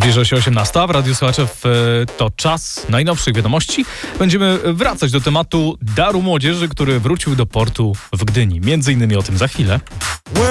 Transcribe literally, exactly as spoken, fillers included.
Zbliża się osiemnasta, w Radiu Słuchaczew to czas najnowszych wiadomości. Będziemy wracać do tematu Daru Młodzieży, który wrócił do portu w Gdyni. Między innymi o tym za chwilę.